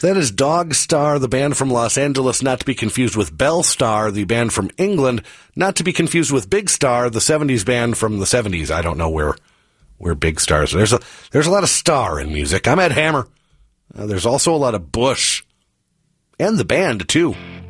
That is Dog Star, the band from Los Angeles, not to be confused with Bell Star, the band from England, not to be confused with Big Star, the 70s band from the 70s. I don't know where Big Star is. There's a lot of star in music. I'm Ed Hammer. There's also a lot of Bush. And the band, too.